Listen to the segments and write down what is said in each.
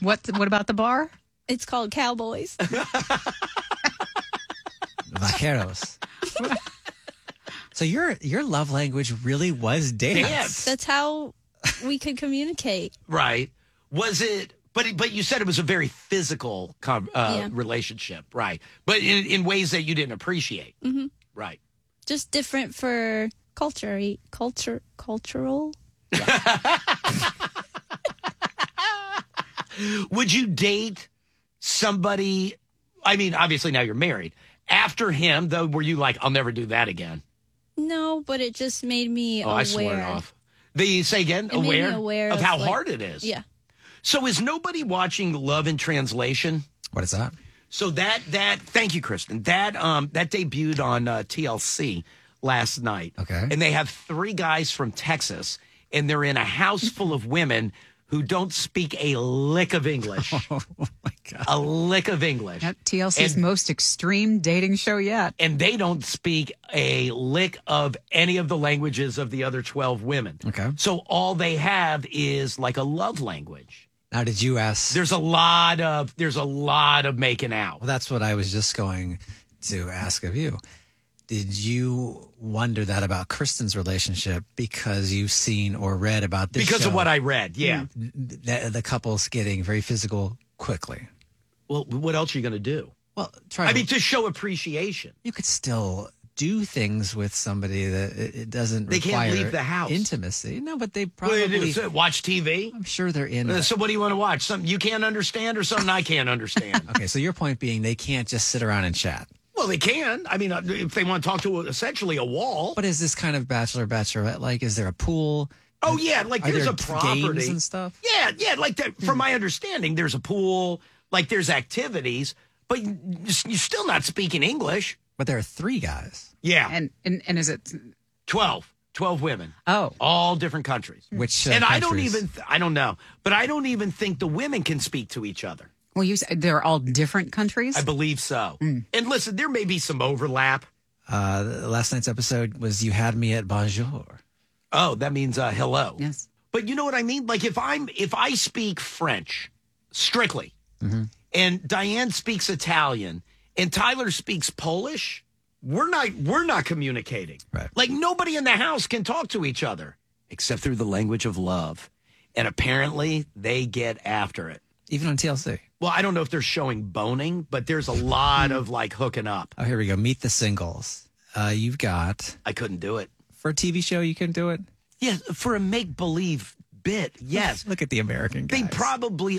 What about the bar? It's called Cowboys. Vaqueros. So your love language really was dance. That's how we could communicate. Right. Was it? But you said it was a very physical relationship, right? But in ways that you didn't appreciate, right? Just different for cultural. Would you date somebody? I mean, obviously now you're married. After him, though, were you like, I'll never do that again? No, but it just made me aware. I swore it off. Say again, It made me aware of of, how like- hard it is. Yeah. So is nobody watching Love in Translation? What is that? So that thank you, Kristen. That debuted on TLC last night. Okay. And they have 3 guys from Texas, and they're in a house full of women who don't speak a lick of English. Oh my God. A lick of English. That TLC's most extreme dating show yet. And they don't speak a lick of any of the languages of the other 12 women. Okay. So all they have is like a love language. Now, did you ask? There's a lot of making out. Well, that's what I was just going to ask of you. Did you wonder that about Kristen's relationship because you've seen or read about this Because show, of what I read, yeah. the couples getting very physical quickly? Well, what else are you going to do? Well, to show appreciation. You could still do things with somebody that it doesn't They require can't leave the house. intimacy. No, but they What probably do you do? Watch TV? I'm sure they're in. So what do you want to watch? Something you can't understand or something I can't understand? Okay, so your point being they can't just sit around and chat. Well, they can. I mean, if they want to talk to essentially a wall. What is this kind of bachelorette like? Is there a pool? Oh, yeah, like Are there's there a property. games and stuff? Yeah, like that. From my understanding, there's a pool, like there's activities, but you're still not speaking English. But there are 3 guys. Yeah. And is it 12 women. Oh. All different countries. Which and I don't countries? even, I don't know, but I don't even think the women can speak to each other. Well, you said they're all different countries? I believe so. And listen, there may be some overlap. Last night's episode was You Had Me at Bonjour. Oh, that means hello. Yes. But you know what I mean? Like if I speak French strictly and Diane speaks Italian and Tyler speaks Polish, we're not communicating. Right. Like nobody in the house can talk to each other except through the language of love. And apparently they get after it. Even on TLC. Well, I don't know if they're showing boning, but there's a lot of like hooking up. Oh, here we go. Meet the Singles. You've got, I couldn't do it. for a TV show, you can do it? Yeah, for a make-believe bit, yes. Look at the American guys. They probably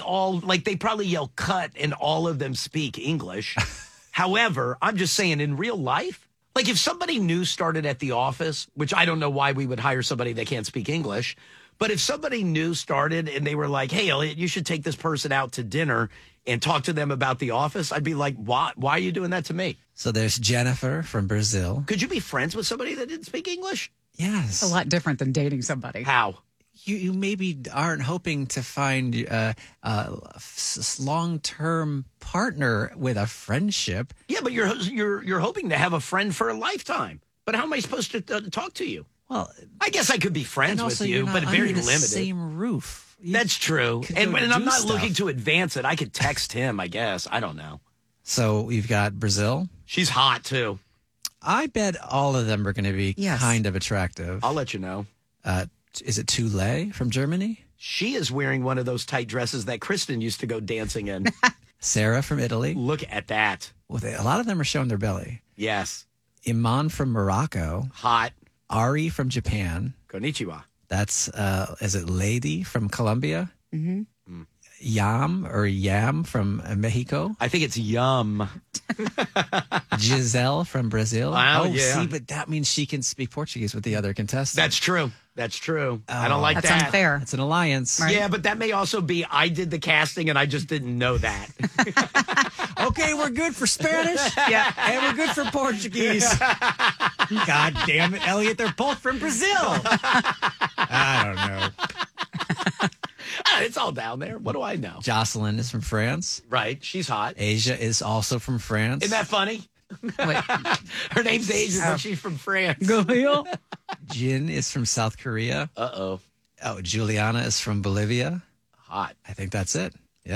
yell cut and all of them speak English. However, I'm just saying in real life, like if somebody new started at the office, which I don't know why we would hire somebody that can't speak English, but if somebody new started and they were like, hey, Elliot, you should take this person out to dinner and talk to them about the office, I'd be like, why are you doing that to me? So there's Jennifer from Brazil. Could you be friends with somebody that didn't speak English? Yes. It's a lot different than dating somebody. How? You maybe aren't hoping to find a long-term partner with a friendship. Yeah, but you're hoping to have a friend for a lifetime. But how am I supposed to talk to you? Well, I guess I could be friends and with also you, you're not but very under the limited. same roof. That's true. could And go I'm do not stuff. looking to advance it. I could text him, I guess. I don't know. So we've got Brazil. She's hot, too. I bet all of them are going to be Yes. kind of attractive. I'll let you know. Is it Tule from Germany? She is wearing one of those tight dresses that Kristen used to go dancing in. Sarah from Italy. Look at that. Well, a lot of them are showing their belly. Yes. Iman from Morocco. Hot. Ari from Japan. Konnichiwa. That's, is it Lady from Colombia? Mm-hmm. Yam from Mexico. I think it's yum. Giselle from Brazil. Oh, yeah. See, but that means she can speak Portuguese with the other contestants. That's true. That's true. I don't like That's that. unfair. It's an alliance. Right. Yeah, but that may also be I did the casting and I just didn't know that. Okay, we're good for Spanish. Yeah, and we're good for Portuguese. God damn it, Elliot. They're both from Brazil. I don't know. It's all down there. What do I know? Jocelyn is from France. Right. She's hot. Asia is also from France. Isn't that funny? Wait. Her name's Asia, but she's from France. Jin is from South Korea. Uh-oh. Oh, Juliana is from Bolivia. Hot. I think that's it.